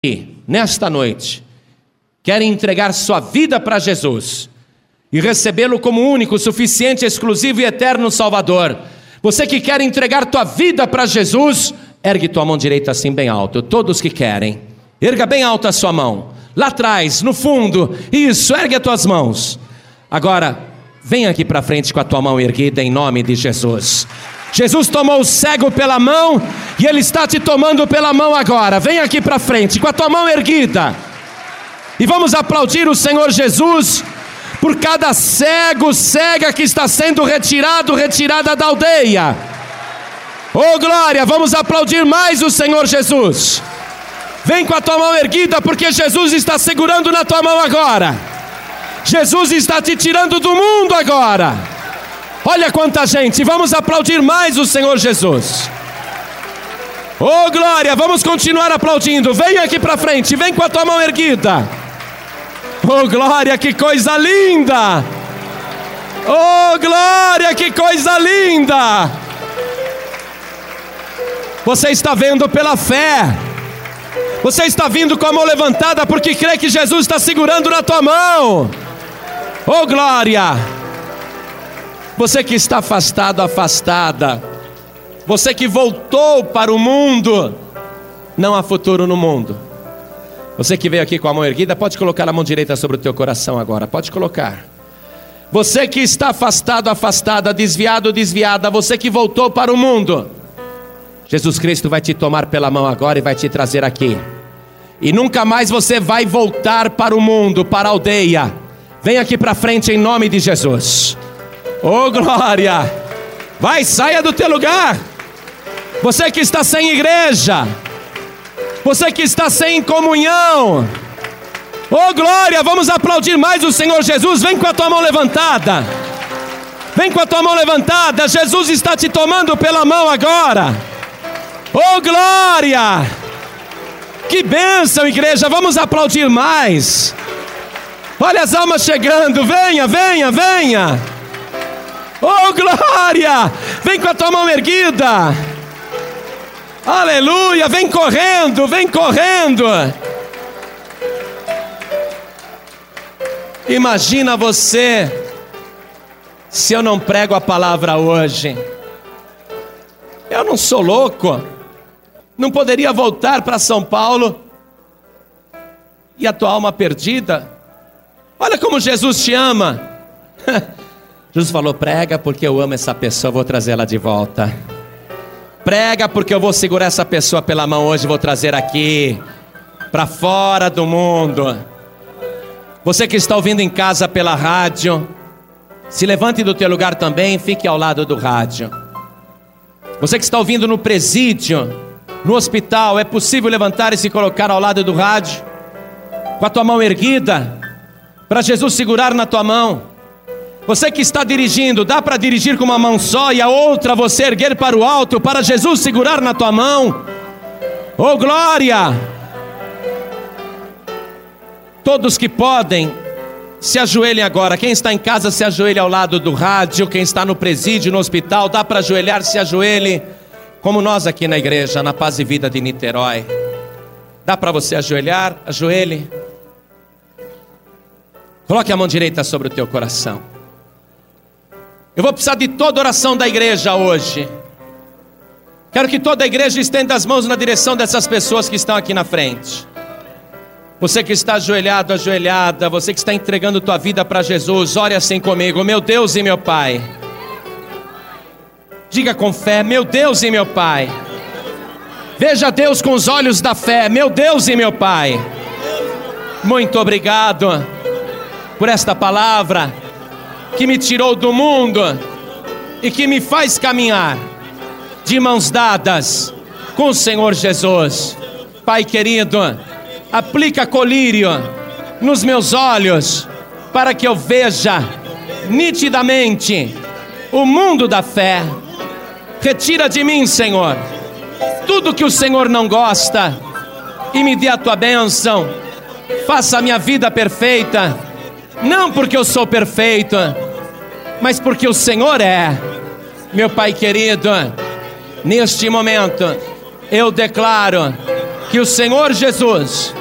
E nesta noite quer entregar sua vida para Jesus e recebê-lo como único, suficiente, exclusivo e eterno Salvador. Você que quer entregar tua vida para Jesus, ergue tua mão direita assim bem alto. Todos que querem, erga bem alta a sua mão. Lá atrás, no fundo, isso, ergue as tuas mãos. Agora, vem aqui para frente com a tua mão erguida em nome de Jesus. Jesus tomou o cego pela mão e Ele está te tomando pela mão agora. Vem aqui para frente com a tua mão erguida e vamos aplaudir o Senhor Jesus por cada cego, cega que está sendo retirada da aldeia. Oh glória, vamos aplaudir mais o Senhor Jesus. Vem com a tua mão erguida, porque Jesus está segurando na tua mão agora. Jesus está te tirando do mundo agora. Olha quanta gente, vamos aplaudir mais o Senhor Jesus. Oh glória, vamos continuar aplaudindo. Vem aqui para frente, vem com a tua mão erguida. Oh glória, que coisa linda. Oh glória, que coisa linda. Você está vendo pela fé. Você está vindo com a mão levantada porque crê que Jesus está segurando na tua mão. Oh glória. Você que está afastado, afastada, você que voltou para o mundo, não há futuro no mundo. Você que veio aqui com a mão erguida, pode colocar a mão direita sobre o teu coração agora, pode colocar. Você que está afastado, afastada, desviado, desviada, você que voltou para o mundo, Jesus Cristo vai te tomar pela mão agora e vai te trazer aqui. E nunca mais você vai voltar para o mundo, para a aldeia. Vem aqui para frente em nome de Jesus. Oh glória, vai, saia do teu lugar. Você que está sem igreja, você que está sem comunhão, oh glória, vamos aplaudir mais o Senhor Jesus. Vem com a tua mão levantada. Vem com a tua mão levantada. Jesus está te tomando pela mão agora. Oh glória, que bênção, igreja. Vamos aplaudir mais. Olha as almas chegando, venha, venha, venha. Oh glória, vem com a tua mão erguida. Aleluia, vem correndo, vem correndo. Imagina você, se eu não prego a palavra hoje. Eu não sou louco. Não poderia voltar para São Paulo e a tua alma perdida. Olha como Jesus te ama. Jesus falou, prega porque eu amo essa pessoa, vou trazer ela de volta. Prega porque eu vou segurar essa pessoa pela mão hoje, vou trazer aqui, para fora do mundo. Você que está ouvindo em casa pela rádio, se levante do teu lugar também, fique ao lado do rádio. Você que está ouvindo no presídio, no hospital, é possível levantar e se colocar ao lado do rádio, com a tua mão erguida, para Jesus segurar na tua mão. Você que está dirigindo, dá para dirigir com uma mão só e a outra você erguer para o alto, para Jesus segurar na tua mão. Oh glória! Todos que podem, se ajoelhem agora. Quem está em casa, se ajoelhe ao lado do rádio. Quem está no presídio, no hospital, dá para ajoelhar, se ajoelhe. Como nós aqui na igreja, na Paz e Vida de Niterói. Dá para você ajoelhar, ajoelhe. Coloque a mão direita sobre o teu coração. Eu vou precisar de toda oração da igreja hoje. Quero que toda a igreja estenda as mãos na direção dessas pessoas que estão aqui na frente. Você que está ajoelhado, ajoelhada, você que está entregando tua vida para Jesus, ore assim comigo. Meu Deus e meu Pai. Diga com fé, meu Deus e meu Pai. Veja Deus com os olhos da fé, meu Deus e meu Pai. Muito obrigado por esta palavra que me tirou do mundo e que me faz caminhar de mãos dadas com o Senhor Jesus. Pai querido, aplica colírio nos meus olhos para que eu veja nitidamente o mundo da fé. Retira de mim, Senhor, tudo que o Senhor não gosta e me dê a tua bênção. Faça a minha vida perfeita, não porque eu sou perfeito, mas porque o Senhor é. Meu Pai querido, neste momento eu declaro que o Senhor Jesus